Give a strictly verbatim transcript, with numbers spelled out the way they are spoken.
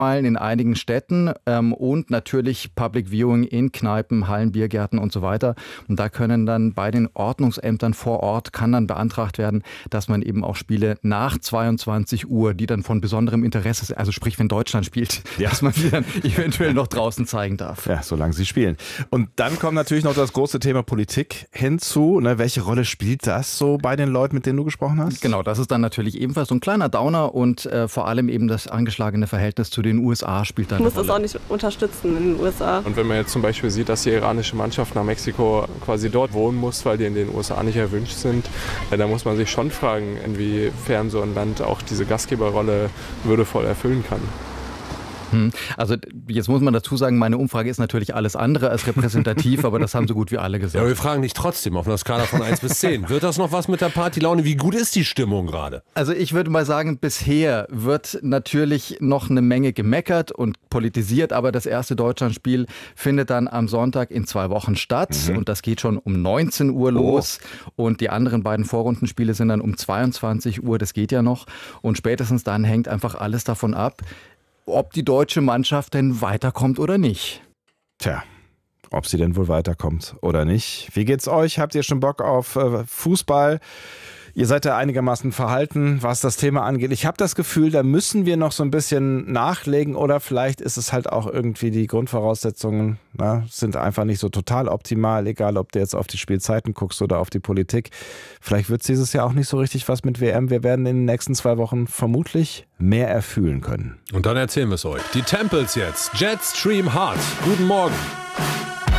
in einigen Städten ähm, und natürlich Public Viewing in Kneipen, Hallen, Biergärten und so weiter. Und da können dann bei den Ordnungsämtern vor Ort kann dann beantragt werden, dass man eben auch Spiele nach zweiundzwanzig Uhr, die dann von besonderem Interesse sind, also sprich, wenn Deutschland spielt, ja. dass man die dann eventuell noch draußen zeigen darf. Ja, solange sie spielen. Und dann kommt natürlich noch das große Thema Politik hinzu. Ne, welche Rolle spielt das so bei den Leuten, mit denen du gesprochen hast? Genau, das ist dann natürlich ebenfalls so ein kleiner Downer und äh, vor allem eben das angeschlagene Verhältnis zu den U S A spielt da eine Rolle. Rolle. Muss das auch nicht unterstützen in den U S A. Und wenn man jetzt zum Beispiel sieht, dass die iranische Mannschaft nach Mexiko quasi dort wohnen muss, weil die in den U S A nicht erwünscht sind, ja, da muss man sich schon fragen, inwiefern so ein Land auch diese Gastgeberrolle würdevoll erfüllen kann. Also jetzt muss man dazu sagen, meine Umfrage ist natürlich alles andere als repräsentativ, aber das haben so gut wie alle gesagt. Ja, aber wir fragen dich trotzdem auf einer Skala von eins bis zehn. Wird das noch was mit der Partylaune? Wie gut ist die Stimmung gerade? Also ich würde mal sagen, bisher wird natürlich noch eine Menge gemeckert und politisiert, aber das erste Deutschlandspiel findet dann am Sonntag in zwei Wochen statt mhm. und das geht schon um neunzehn Uhr los oh. und die anderen beiden Vorrundenspiele sind dann um zweiundzwanzig Uhr, das geht ja noch und spätestens dann hängt einfach alles davon ab, ob die deutsche Mannschaft denn weiterkommt oder nicht. Tja, ob sie denn wohl weiterkommt oder nicht. Wie geht's euch? Habt ihr schon Bock auf äh, Fußball? Ihr seid ja einigermaßen verhalten, was das Thema angeht. Ich habe das Gefühl, da müssen wir noch so ein bisschen nachlegen oder vielleicht ist es halt auch irgendwie die Grundvoraussetzungen, na, sind einfach nicht so total optimal, egal ob du jetzt auf die Spielzeiten guckst oder auf die Politik. Vielleicht wird es dieses Jahr auch nicht so richtig was mit W M. Wir werden in den nächsten zwei Wochen vermutlich mehr erfühlen können. Und dann erzählen wir es euch. Die Tempels jetzt. Jetstream Hard. Guten Morgen.